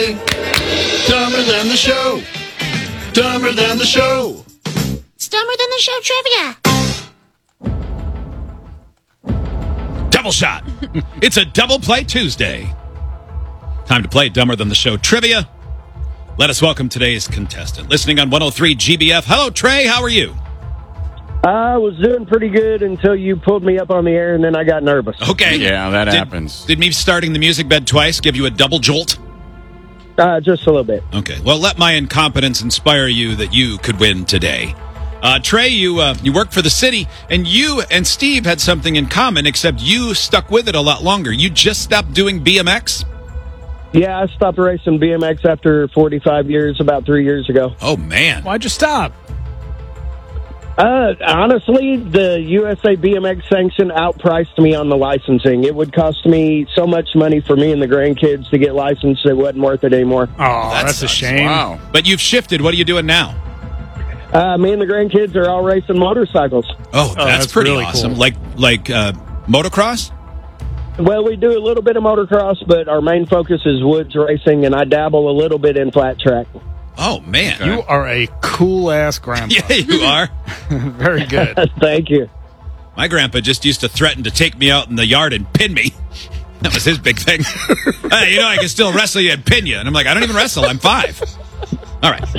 Dumber than the show. Dumber than the show. It's Dumber Than the Show trivia. Double shot. It's a double play Tuesday. Time to play Dumber Than the Show trivia. Let us welcome today's contestant. Listening on 103 GBF. Hello, Trey. How are you? I was doing pretty good until you pulled me up on the air, and then I got nervous. Okay. Yeah, that happens. Did me starting the music bed twice give you a double jolt? Just a little bit. Okay. Well, let my incompetence inspire you that you could win today. Trey, you work for the city, and you and Steve had something in common, except you stuck with it a lot longer. You just stopped doing BMX? Yeah, I stopped racing BMX after 45 years, about 3 years ago. Oh, man. Why'd you stop? Honestly, the USA BMX sanction outpriced me on the licensing. It would cost me so much money for me and the grandkids to get licensed, it wasn't worth it anymore. Oh, That that's a sucks. shame. Wow. But you've shifted. What are you doing now? Me and the grandkids are all racing motorcycles. Oh, that's pretty really awesome. cool. Like motocross? Well, we do a little bit of motocross, but our main focus is woods racing, and I dabble a little bit in flat track. Oh, man. You are a cool-ass grandpa. Yeah, you are. Very good. Thank you. My grandpa just used to threaten to take me out in the yard and pin me. That was his big thing. Hey, I can still wrestle you and pin you. And I'm like, I don't even wrestle. I'm 5. All right.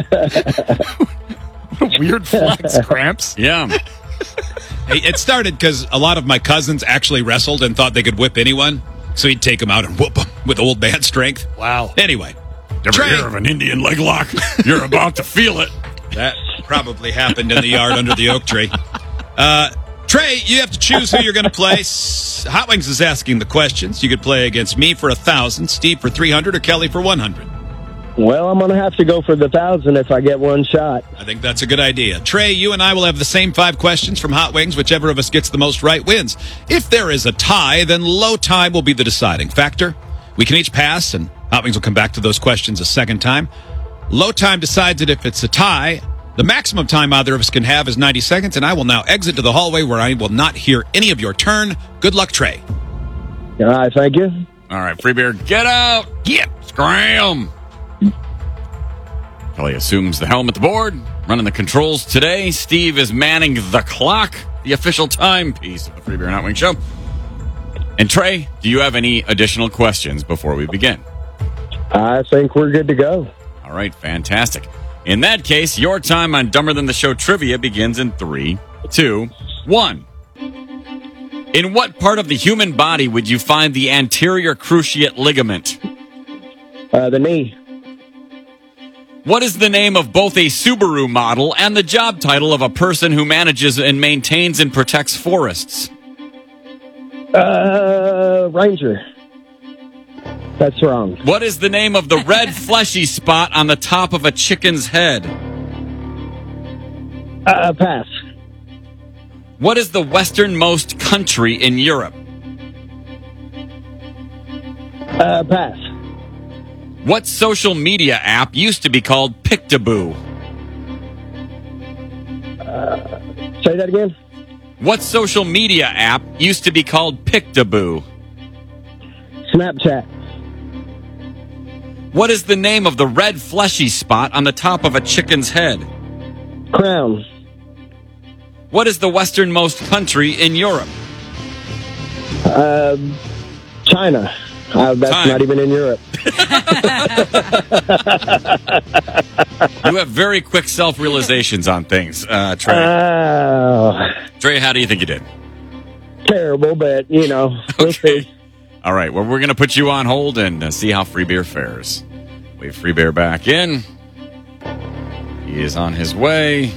Weird flex, Gramps. Yeah. Hey, it started because a lot of my cousins actually wrestled and thought they could whip anyone. So he'd take them out and whoop them with old man strength. Wow. Anyway. Ever Trey. hear of an Indian leg lock? You're about to feel it. That probably happened in the yard under the oak tree. Trey, you have to choose who you're going to play. Hot Wings is asking the questions. You could play against me for 1,000, Steve for 300, or Kelly for 100. Well, I'm going to have to go for the 1,000 if I get one shot. I think that's a good idea. Trey, you and I will have the same 5 questions from Hot Wings. Whichever of us gets the most right wins. If there is a tie, then low time will be the deciding factor. We can each pass, and Hot Wings will come back to those questions a second time. Low time decides it if it's a tie. The maximum time either of us can have is 90 seconds, and I will now exit to the hallway where I will not hear any of your turn. Good luck, Trey. All right, thank you. All right, Free Beer, get out. Get. Scram. Kelly assumes the helm at the board, running the controls today. Steve is manning the clock, the official timepiece of the Free Beer and Hot Wing Show. And Trey, do you have any additional questions before we begin? I think we're good to go. All right, fantastic. In that case, your time on Dumber Than the Show trivia begins in 3, 2, 1. In what part of the human body would you find the anterior cruciate ligament? The knee. What is the name of both a Subaru model and the job title of a person who manages and maintains and protects forests? Ranger. That's wrong. What is the name of the red fleshy spot on the top of a chicken's head? Pass. What is the westernmost country in Europe? Pass. What social media app used to be called Pictaboo? Say that again? What social media app used to be called Pictaboo? Snapchat. What is the name of the red fleshy spot on the top of a chicken's head? Crown. What is the westernmost country in Europe? China. That's Time. not even in Europe. You have very quick self-realizations on things, Trey. Trey, how do you think you did? Terrible, but, we'll Okay. see. All right, well, we're going to put you on hold and see how Free Beer fares. Wave Free Beer back in. He is on his way.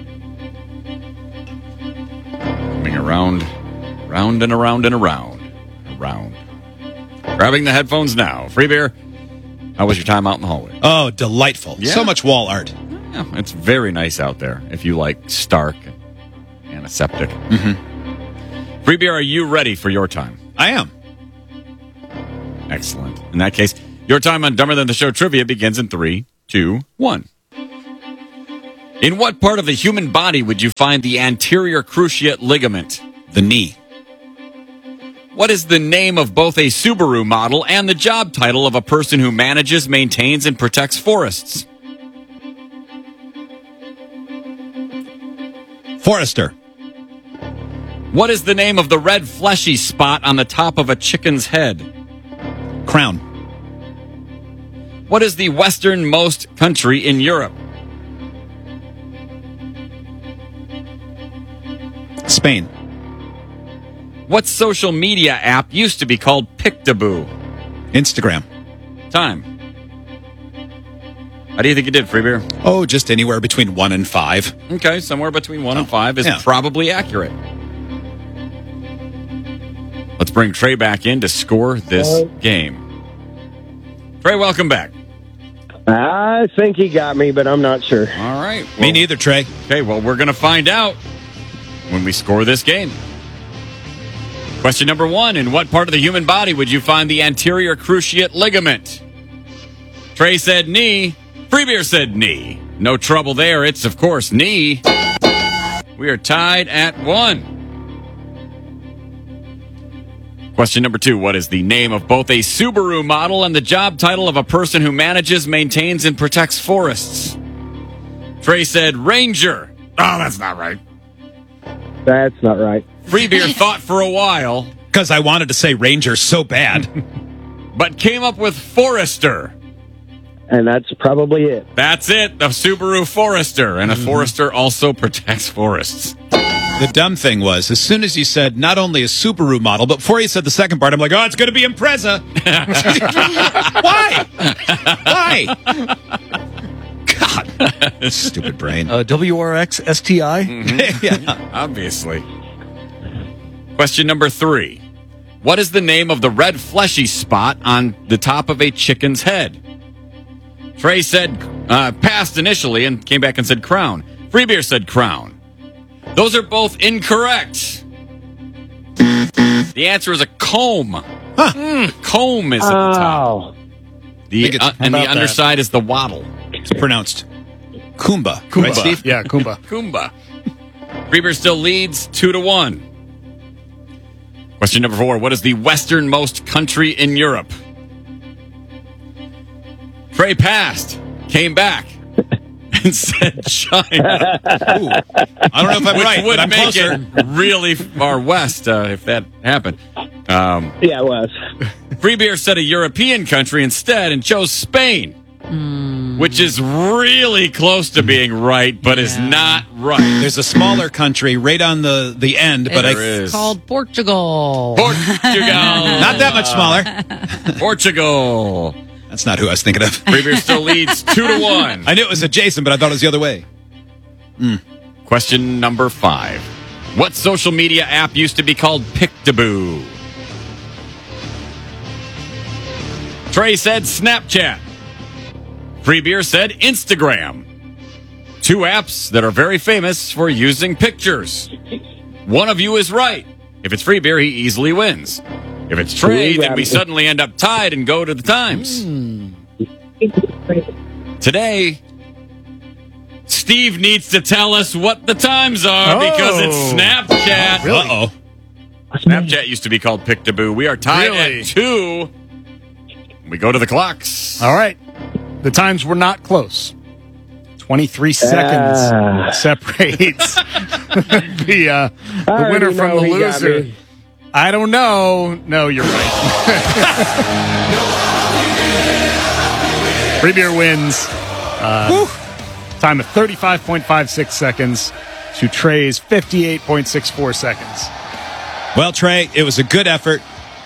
Coming around and around and around. Grabbing the headphones now. Free Beer, how was your time out in the hallway? Oh, delightful. Yeah. So much wall art. Yeah, it's very nice out there if you like stark and antiseptic. Mm-hmm. Free Beer, are you ready for your time? I am. Excellent. In that case, your time on Dumber Than the Show trivia begins in 3, 2, 1. In what part of the human body would you find the anterior cruciate ligament? The knee. What is the name of both a Subaru model and the job title of a person who manages, maintains, and protects forests? Forester. What is the name of the red fleshy spot on the top of a chicken's head? Crown. What is the westernmost country in Europe? Spain. What social media app used to be called Pictaboo? Instagram. Time. How do you think you did, Free Beer? Oh, just anywhere between 1 and 5. Okay, somewhere between 1 and 5 is yeah. probably accurate. Let's bring Trey back in to score this game. Trey, welcome back. I think he got me, but I'm not sure. All right. Me neither, Trey. Okay, well, we're going to find out when we score this game. Question number 1. In what part of the human body would you find the anterior cruciate ligament? Trey said knee. Freebeer said knee. No trouble there. It's, of course, knee. We are tied at 1. Question number 2. What is the name of both a Subaru model and the job title of a person who manages, maintains, and protects forests? Trey said Ranger. Oh, that's not right. That's not right. Freebeer thought for a while, Because I wanted to say Ranger so bad. but came up with Forester. And that's probably it. That's it, the Subaru Forester. And a Forester also protects forests. The dumb thing was, as soon as you said not only a Subaru model, but before you said the second part, I'm like, oh, it's going to be Impreza. Why? God. Stupid brain. WRX STI? Yeah. Obviously. Question number 3. What is the name of the red fleshy spot on the top of a chicken's head? Trey said passed initially and came back and said crown. Freebeer said crown. Those are both incorrect. The answer is a comb. Comb is at the top. And the underside is the wattle. It's pronounced Kumba. Kumba. Right, Steve? Yeah, Kumba. Kumba. Freeber still leads 2-1. Question number 4. What is the westernmost country in Europe? Trey passed, came back, and said China. Ooh. I don't know if I'm Which right, would but I'm make closer. it really far west if that happened. Yeah, it was. Freebeer said a European country instead and chose Spain, which is really close to being right, but is not right. There's a smaller country right on the end, but There It's is. called Portugal. Portugal. not that much smaller. Portugal. That's not who I was thinking of. Freebeer still leads 2-1. I knew it was adjacent, but I thought it was the other way. Question number 5. What social media app used to be called Pictaboo? Trey said Snapchat. Freebeer said Instagram. 2 apps that are very famous for using pictures. One of you is right. If it's Freebeer, he easily wins. If it's Trey, then we suddenly end up tied and go to the times. Today, Steve needs to tell us what the times are because it's Snapchat. Really? Uh-oh. Snapchat used to be called Pictaboo. We are tied Really? at 2. We go to the clocks. All right. The times were not close. 23 seconds separates the winner from the loser. I don't know. No, you're right. Free Beer wins. Time of 35.56 seconds to Trey's 58.64 seconds. Well, Trey, it was a good effort.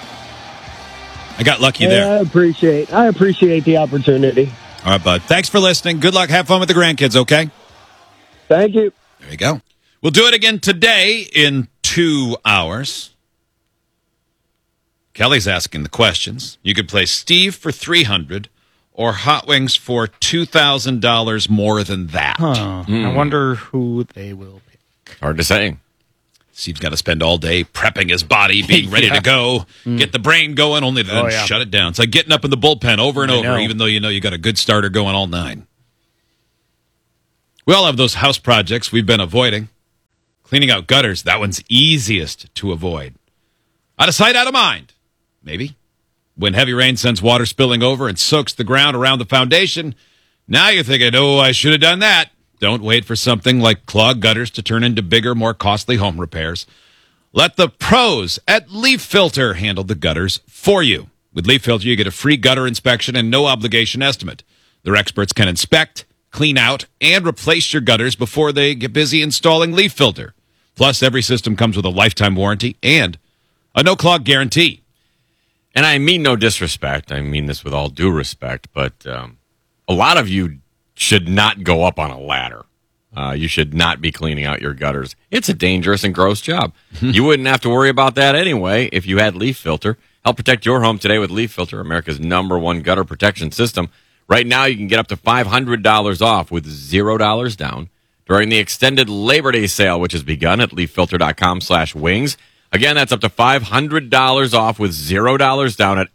I got lucky there. I appreciate the opportunity. All right, bud. Thanks for listening. Good luck. Have fun with the grandkids, okay? Thank you. There you go. We'll do it again today in 2 hours. Kelly's asking the questions. You could play Steve for $300 or Hot Wings for $2,000 more than that. I wonder who they will pick. Hard to say. Steve's got to spend all day prepping his body, being ready to go, get the brain going, only to then shut it down. It's like getting up in the bullpen over and over, even though you know you got a good starter going all 9. We all have those house projects we've been avoiding. Cleaning out gutters, that one's easiest to avoid. Out of sight, out of mind. Maybe. When heavy rain sends water spilling over and soaks the ground around the foundation, now you're thinking, oh, I should have done that. Don't wait for something like clogged gutters to turn into bigger, more costly home repairs. Let the pros at Leaf Filter handle the gutters for you. With Leaf Filter, you get a free gutter inspection and no obligation estimate. Their experts can inspect, clean out, and replace your gutters before they get busy installing Leaf Filter. Plus, every system comes with a lifetime warranty and a no-clog guarantee. And I mean no disrespect. I mean this with all due respect, but a lot of you should not go up on a ladder. You should not be cleaning out your gutters. It's a dangerous and gross job. You wouldn't have to worry about that anyway if you had Leaf Filter. Help protect your home today with Leaf Filter, America's #1 gutter protection system. Right now, you can get up to $500 off with $0 down during the extended Labor Day sale, which has begun at leaffilter.com/wings. Again, that's up to $500 off with $0 down at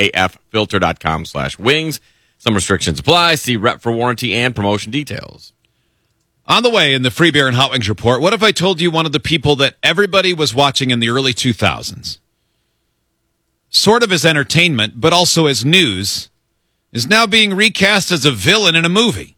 leaffilter.com/wings. Some restrictions apply. See rep for warranty and promotion details. On the way in the Free Beer and Hot Wings report, what if I told you one of the people that everybody was watching in the early 2000s, sort of as entertainment, but also as news, is now being recast as a villain in a movie?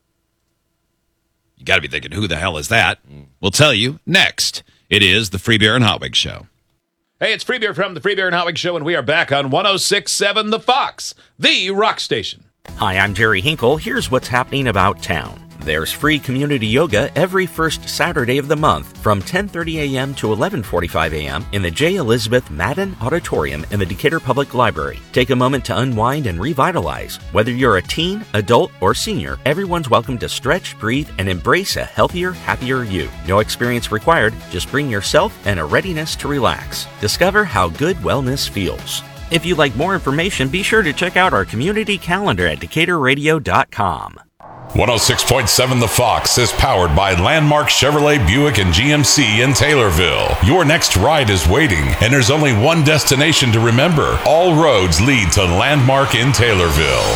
You got to be thinking, who the hell is that? We'll tell you next. It is the Free Beer and Hot Wings Show. Hey, it's Free Beer from the Free Beer and Hot Wings Show, and we are back on 106.7 The Fox, the rock station. Hi, I'm Jerry Hinkle. Here's what's happening about town. There's free community yoga every first Saturday of the month from 10:30 a.m. to 11:45 a.m. in the J. Elizabeth Madden Auditorium in the Decatur Public Library. Take a moment to unwind and revitalize. Whether you're a teen, adult, or senior, everyone's welcome to stretch, breathe, and embrace a healthier, happier you. No experience required, just bring yourself and a readiness to relax. Discover how good wellness feels. If you'd like more information, be sure to check out our community calendar at DecaturRadio.com. 106.7 The Fox is powered by Landmark Chevrolet Buick and GMC in Taylorville. Your next ride is waiting, and there's only one destination to remember. All roads lead to Landmark in Taylorville.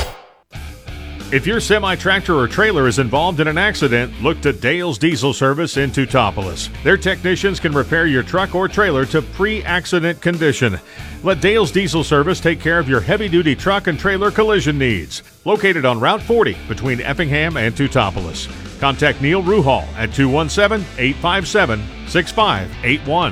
If your semi-tractor or trailer is involved in an accident, look to Dale's Diesel Service in Teutopolis. Their technicians can repair your truck or trailer to pre-accident condition. Let Dale's Diesel Service take care of your heavy-duty truck and trailer collision needs. Located on Route 40 between Effingham and Teutopolis. Contact Neil Ruhal at 217-857-6581.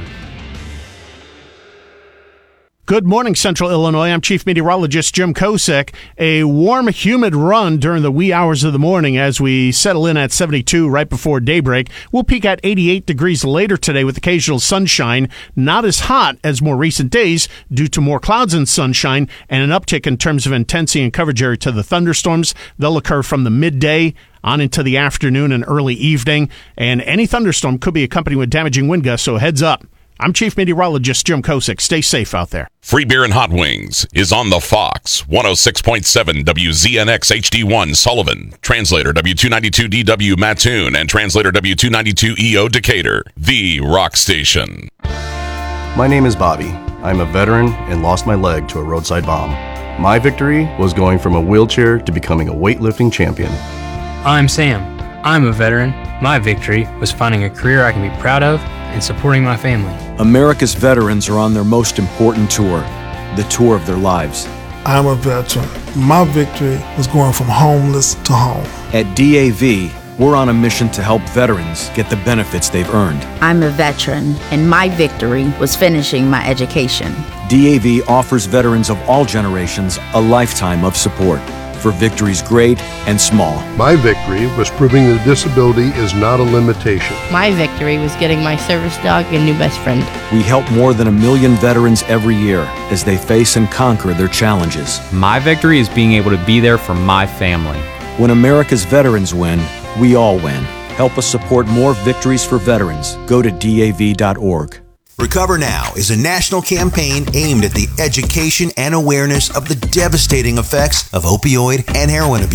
Good morning, Central Illinois. I'm Chief Meteorologist Jim Kosick. A warm, humid run during the wee hours of the morning as we settle in at 72 right before daybreak. We'll peak at 88 degrees later today with occasional sunshine. Not as hot as more recent days due to more clouds and sunshine and an uptick in terms of intensity and coverage area to the thunderstorms. They'll occur from the midday on into the afternoon and early evening. And any thunderstorm could be accompanied with damaging wind gusts, so heads up. I'm Chief Meteorologist Jim Kosick. Stay safe out there. Free Beer and Hot Wings is on the Fox, 106.7 WZNX HD1 Sullivan, translator W292DW Mattoon, and translator W292EO Decatur, the rock station. My name is Bobby. I'm a veteran and lost my leg to a roadside bomb. My victory was going from a wheelchair to becoming a weightlifting champion. I'm Sam. I'm a veteran. My victory was finding a career I can be proud of and supporting my family. America's veterans are on their most important tour, the tour of their lives. I'm a veteran. My victory was going from homeless to home. At DAV, we're on a mission to help veterans get the benefits they've earned. I'm a veteran, and my victory was finishing my education. DAV offers veterans of all generations a lifetime of support for victories great and small. My victory was proving that disability is not a limitation. My victory was getting my service dog a new best friend. We help more than 1 million veterans every year as they face and conquer their challenges. My victory is being able to be there for my family. When America's veterans win, we all win. Help us support more victories for veterans. Go to DAV.org. Recover Now is a national campaign aimed at the education and awareness of the devastating effects of opioid and heroin abuse.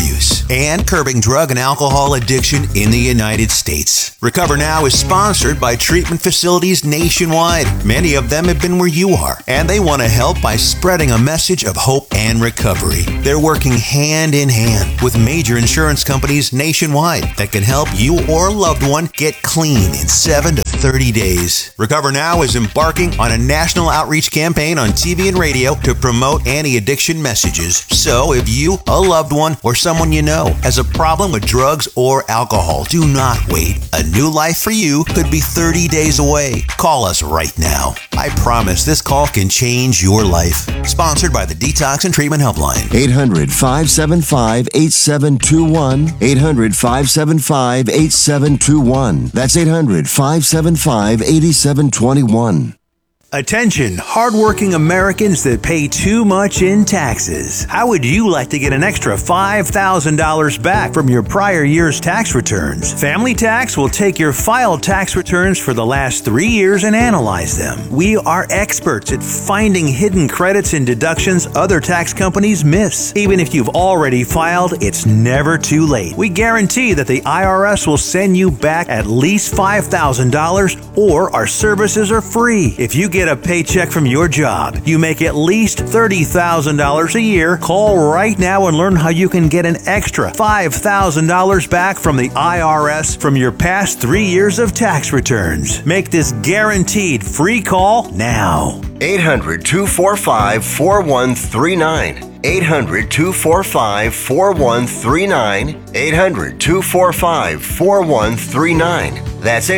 and curbing drug and alcohol addiction in the United States. Recover Now is sponsored by treatment facilities nationwide. Many of them have been where you are, and they want to help by spreading a message of hope and recovery. They're working hand in hand with major insurance companies nationwide that can help you or a loved one get clean in 7 to 30 days. Recover Now is embarking on a national outreach campaign on TV and radio to promote anti-addiction messages. So if you, a loved one, or someone you know has a problem with drugs or alcohol, do not wait. A new life for you could be 30 days away. Call us right now. I promise this call can change your life. Sponsored by the Detox and Treatment Helpline. 800-575-8721. 800-575-8721. That's 800-575-8721. Attention, hardworking Americans that pay too much in taxes. How would you like to get an extra $5,000 back from your prior year's tax returns? Family Tax will take your filed tax returns for the last 3 years and analyze them. We are experts at finding hidden credits and deductions other tax companies miss. Even if you've already filed, it's never too late. We guarantee that the IRS will send you back at least $5,000 or our services are free. If you get a paycheck from your job, you make at least $30,000 a year, call right now and learn how you can get an extra $5,000 back from the IRS from your past 3 years of tax returns. Make this guaranteed free call now. 800-245-4139. 800-245-4139. 800-245-4139. That's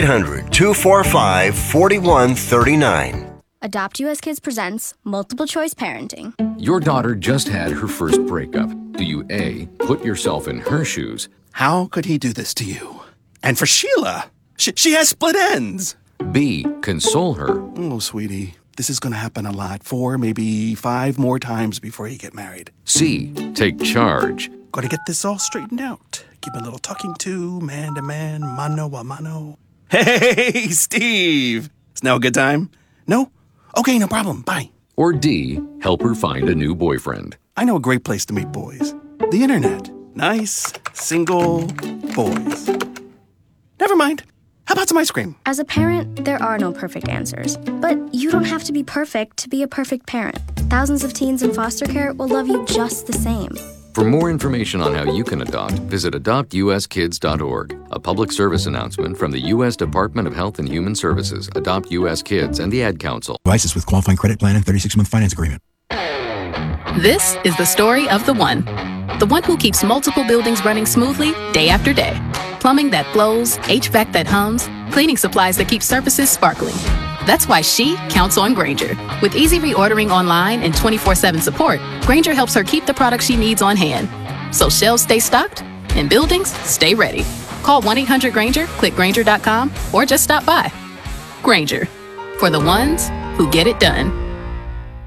800-245-4139. Adopt US Kids presents Multiple Choice Parenting. Your daughter just had her first breakup. Do you A, put yourself in her shoes? How could he do this to you? And for Sheila, she has split ends. B, console her. Oh, sweetie, this is going to happen a lot. 4, maybe 5 more times before you get married. C, take charge. Got to get this all straightened out. Give a little talking to, man to man, mano a mano. Hey, Steve! Is now a good time? No? Okay, no problem. Bye. Or D, help her find a new boyfriend. I know a great place to meet boys. The internet. Nice, single boys. Never mind. How about some ice cream? As a parent, there are no perfect answers. But you don't have to be perfect to be a perfect parent. Thousands of teens in foster care will love you just the same. For more information on how you can adopt, visit adoptuskids.org. A public service announcement from the U.S. Department of Health and Human Services, Adopt U.S. Kids, and the Ad Council. Devices with qualifying credit plan and 36-month finance agreement. This is the story of the one who keeps multiple buildings running smoothly day after day. Plumbing that flows, HVAC that hums, cleaning supplies that keep surfaces sparkling. That's why she counts on Grainger. With easy reordering online and 24/7 support, Grainger helps her keep the products she needs on hand. So shelves stay stocked and buildings stay ready. Call 1-800-GRAINGER, click Grainger.com, or just stop by. Grainger, for the ones who get it done.